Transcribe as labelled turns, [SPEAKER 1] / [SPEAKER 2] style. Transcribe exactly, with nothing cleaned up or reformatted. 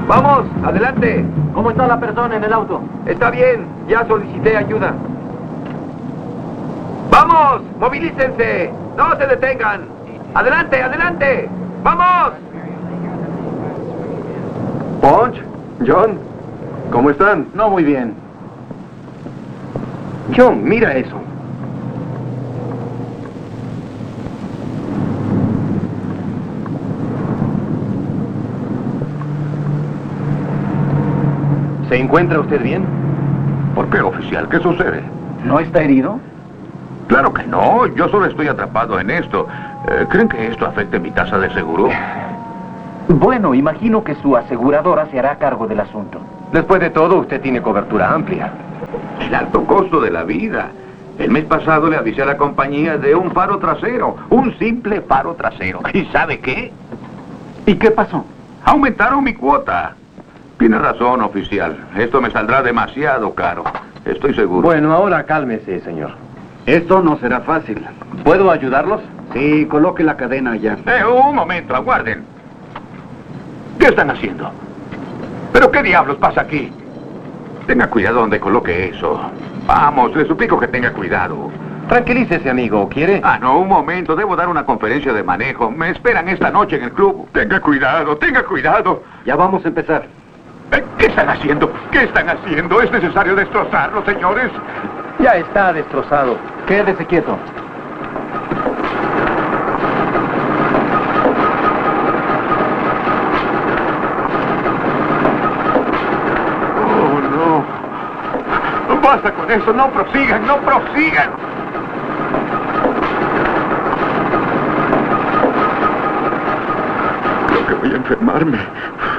[SPEAKER 1] ¡Vamos! ¡Adelante!
[SPEAKER 2] ¿Cómo está la persona en el auto?
[SPEAKER 1] Está bien, ya solicité ayuda. ¡Vamos! ¡Movilícense! ¡No se detengan! ¡Adelante, adelante! ¡Vamos!
[SPEAKER 3] Punch, John, ¿cómo están?
[SPEAKER 2] No muy bien.
[SPEAKER 3] John, mira eso. ¿Se encuentra usted bien?
[SPEAKER 4] ¿Por qué, oficial? ¿Qué sucede?
[SPEAKER 2] ¿No está herido?
[SPEAKER 4] Claro que no, yo solo estoy atrapado en esto. Eh, ¿Creen que esto afecte mi tasa de seguro?
[SPEAKER 2] Bueno, imagino que su aseguradora se hará cargo del asunto.
[SPEAKER 3] Después de todo, usted tiene cobertura amplia.
[SPEAKER 4] El alto costo de la vida. El mes pasado le avisé a la compañía de un faro trasero, un simple faro trasero. ¿Y sabe qué?
[SPEAKER 2] ¿Y qué pasó?
[SPEAKER 4] Aumentaron mi cuota. Tiene razón, oficial. Esto me saldrá demasiado caro. Estoy seguro.
[SPEAKER 3] Bueno, ahora cálmese, señor.
[SPEAKER 2] Esto no será fácil.
[SPEAKER 3] ¿Puedo ayudarlos?
[SPEAKER 2] Sí, coloque la cadena ya.
[SPEAKER 4] Eh, un momento, aguarden. ¿Qué están haciendo? ¿Pero qué diablos pasa aquí? Tenga cuidado donde coloque eso. Vamos, le suplico que tenga cuidado.
[SPEAKER 3] Tranquilícese, amigo. ¿Quiere?
[SPEAKER 4] Ah, no, un momento. Debo dar una conferencia de manejo. Me esperan esta noche en el club. Tenga cuidado, tenga cuidado.
[SPEAKER 2] Ya vamos a empezar.
[SPEAKER 4] Eh, ¿Qué están haciendo? ¿Qué están haciendo? ¿Es necesario destrozarlo, señores?
[SPEAKER 3] Ya está destrozado.
[SPEAKER 2] Quédese quieto.
[SPEAKER 4] Oh, no. Basta con eso. No prosigan, no prosigan. Creo que voy a enfermarme.